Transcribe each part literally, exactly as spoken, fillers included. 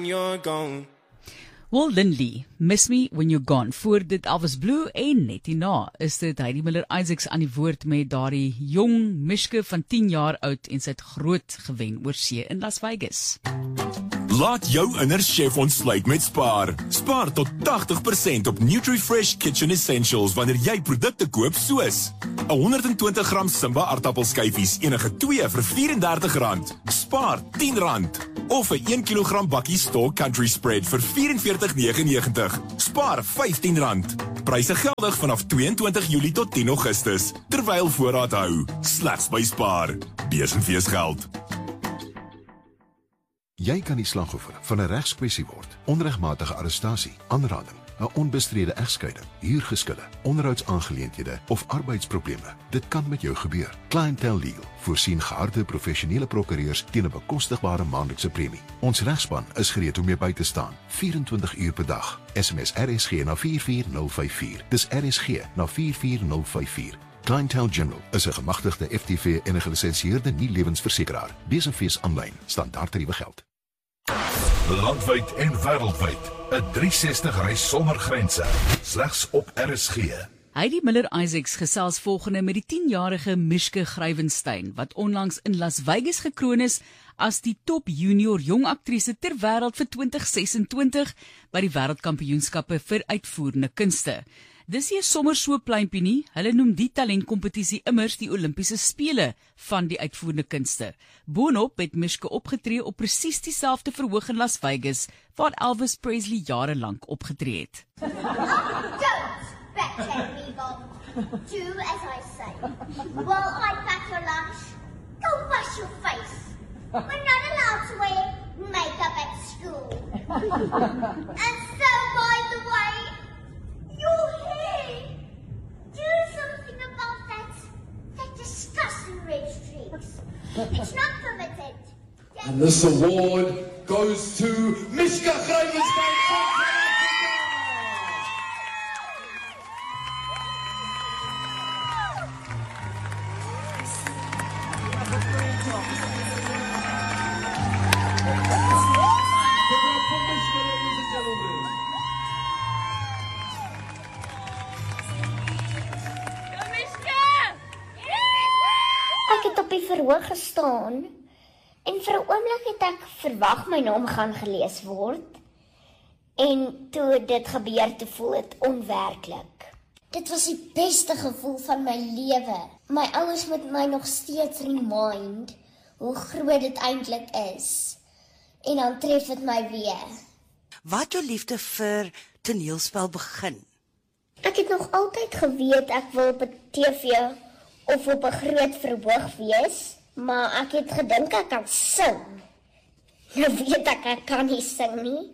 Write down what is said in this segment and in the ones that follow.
you're gone. Well, Lindley, Miss Me When You're Gone. Voor dit Elvis Blue en net hierna is dit Heidi Miller-Isaacs aan die woord met daardie jong Mishke van tien jaar oud en sy het groot gewen oor see in Las Vegas. Laat jou inner chef ontsluit met Spar. Spaar tot tachtig persent op NutriFresh Kitchen Essentials wanneer jy produkte koop soos honderd en twintig gram Simba aardappelskyfies, enige twee vir vyf en dertig rand. Spaar tien rand. Of 'n een kilogram bakkie Store Country Spread vir vyf en veertig negentig negentig. Spaar vyftien rand. Pryse geldig vanaf tweeëntwintig Julie tot tien Augustus. Terwyl voorraad hou. Slegs by Spar. Besenfeesgeld. Jy kan die slagoffer van 'n regskwessie word. Onregmatige arrestasie, aanranding, 'n onbestrede egskeiding, huurgeskille, onderhoudsaangeleenthede of arbeidsprobleme. Dit kan met jou gebeur. Clientele Legal voorsien geharde professionele prokureurs teen 'n bekostigbare maandelikse premie. Ons regspan is gereed om jou by te staan, vyf-en-twintig uur per dag. S M S R S G na vier vier nul vyf vier. Dis R S G na vier vier nul vyf vier. Clientele General is 'n gemagtigde F T V en 'n gelisensieerde nie-lewensversekeraar. Besenfees aanlyn, standaard tariewe geld. Landwyd en wêreldwyd, 'n driehonderdsestig reis sonder grense, slegs op R S G. Heidi Miller-Isaacs gesels volgende met die tienjarige Mishke Grywenstein, wat onlangs in Las Vegas gekroon is as die top junior jong aktrise ter wêreld vir twintig sesentwintig by die wêreldkampioenskappe vir uitvoerende kunste. Dis nie sommer so pleintjie nie, hulle noem die talentkompetisie immers die Olimpiese spele van die uitvoerende kunste. Boonop het Mishke opgetree op presies dieselfde verhoog in Las Vegas, waar Elvis Presley jare lank opgetree het. Don't backtrack me, Bob. Do as I say. While I pack your lunch, go wash your face. We're not allowed to wear makeup at school. And so, by the way, your hair. Do something about that. That disgusting red streaks. It's not permitted. And this award goes to Mishke Grywenstein. Ek het op die verhoog gestaan en vir 'n oomblik het ek verwag my naam gaan gelees word. En toe dit gebeur, toe voel dit onwerklik. Dit was die beste gevoel van my lewe. My ouers moet my nog steeds remind hoe groot dit eintlik is. En dan tref dit my weer. Wat jou liefde vir toneelspel begin? Ek het nog altyd geweet ek wil op 'n T V of op 'n groot verhoog wees, maar ek het gedink ek kan sing. Nou weet ek, ek kan nie sing nie,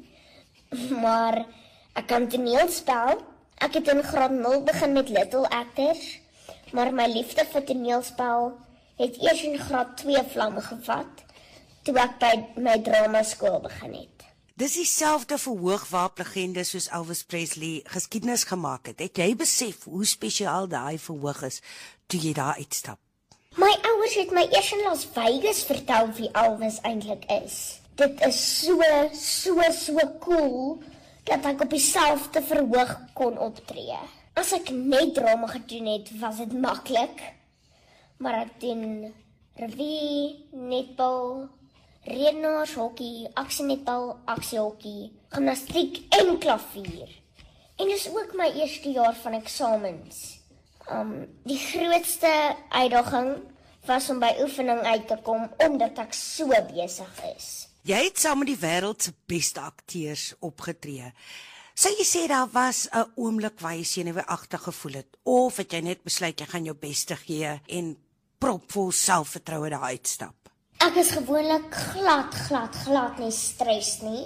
maar ek kan toneelspel. Ek het in graad nul begin met Little Actors, maar my liefde vir toneelspel het eers in graad twee vlam gevat, toe ek by my dramaskool begin het. Dis dieselfde verhoog waarop legendes soos Elvis Presley geskiedenis gemaak het. Het jy besef hoe spesiaal daai verhoog is toe jy daar uitstap? My ouers het my eers in Las Vegas vertel wie Elvis eintlik is. Dit is so, so, so cool dat ek op dieselfde verhoog kon optree. As ek net drama gedoen het, was dit maklik. Maar ek doen revue, netbal, redenaars, hokkie, aksienetbal, aksiehokkie, gimnastiek en klavier. En dis ook my eerste jaar van eksamens. Um, die grootste uitdaging was om by oefening uit te kom, omdat ek so besig is. Jy het saam met die wêreld se beste akteurs opgetree. Sou jy sê daar was 'n oomblik waar jy senuweeagtig gevoel het, of het jy net besluit jy gaan jou beste gee en propvol selfvertroue daar uitstap? Ek is gewoonlik glad, glad, glad nie stres nie.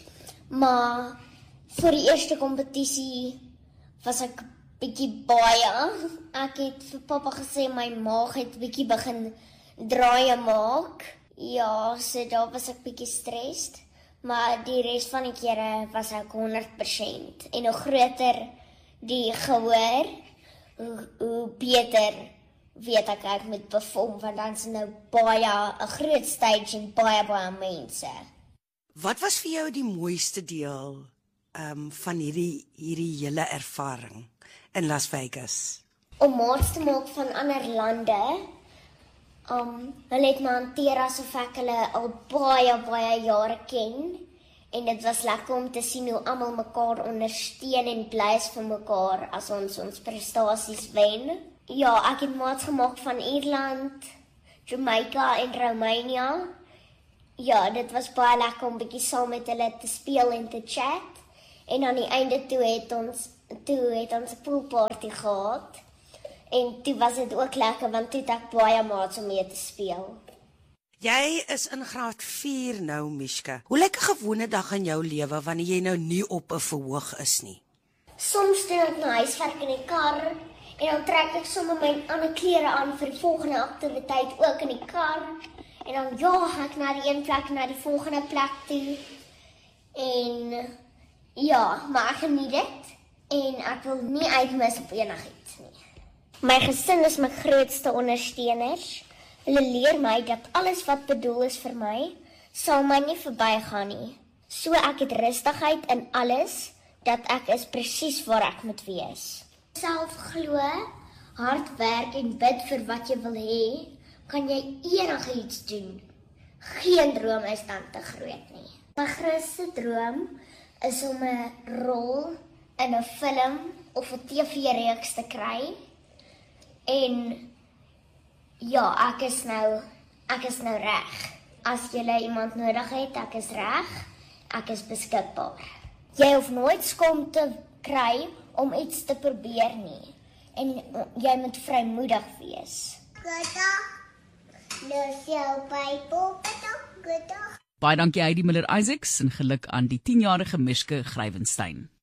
Maar vir die eerste kompetisie was ek bietjie baie. Ek het vir pappa gesê my maag het bietjie begin draaie maak. Ja, so daar was ek bietjie stressed. Maar die res van die kere was ek honderd persent. En hoe groter die gehoor, hoe, hoe beter weet ek ek moet perform, want dan is nou baie 'n groot stage en baie baie mense. Wat was vir jou die mooiste deel um, van hierdie hierdie hele ervaring in Las Vegas? Om maats te maak van ander lande. Um, hulle het my hanteer asof ek hulle al baie, baie jare ken. En dit was lekker om te sien hoe almal mekaar ondersteun en bly is vir mekaar as ons ons prestasies wen. Ja, ek het maats gemaak van Ierland, Jamaica en Roemenië. Ja, dit was baie lekker om bietjie saam met hulle te speel en te chat. En aan die einde toe het ons toe het ons 'n poolparty gehad. En toe was dit ook lekker want toe het ek baie maats om mee te speel. Jy is in graad vier nou, Mishka. Hoe lyk 'n gewone dag in jou lewe wanneer jy nou nie op 'n verhoog is nie? Soms doen ek my huiswerk in die kar en dan trek ek sommer my ander klere aan vir die volgende aktiwiteit ook in die kar. En dan jaag ek na die een plek na die volgende plek toe. En ja, maar ek geniet dit en ek wil nie uitmis op enigiets nie. My gesin is my grootste ondersteuners. Hulle leer my dat alles wat bedoel is vir my, sal my nie verbygaan nie. So ek het rustigheid in alles, dat ek is presies waar ek moet wees. Self glo, hard werk en bid vir wat jy wil hê, kan jy enigiets doen. Geen droom is dan te groot nie. My grootste droom is om 'n rol in 'n film of 'n T V-reeks te kry. En ja, ek is nou ek is nou reg. As jy iemand nodig het, ek is reg. Ek is beskikbaar. Jy hoef nooit skaam te kry om iets te probeer nie. En jy moet vrymoedig wees. Goeiedag. Nou jou Bybel, goeiedag. Baie dankie Heidi Miller Isaacs en geluk aan die tienjarige Mishke Grywenstein.